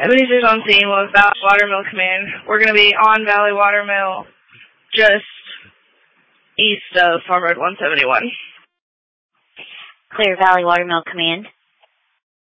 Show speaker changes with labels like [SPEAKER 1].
[SPEAKER 1] Ebenezer's on scene with Valley Watermill Command. We're going to be on Valley Watermill, just east of Farm Road 171.
[SPEAKER 2] Clear, Valley Watermill Command.